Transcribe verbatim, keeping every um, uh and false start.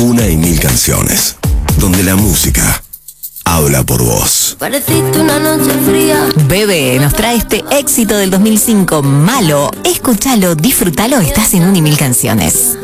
Una y mil canciones, donde la música habla por vos. Pareciste una noche fría. Bebe nos trae este éxito del dos mil cinco, Malo. Escúchalo, disfrútalo, estás en Un y Mil Canciones.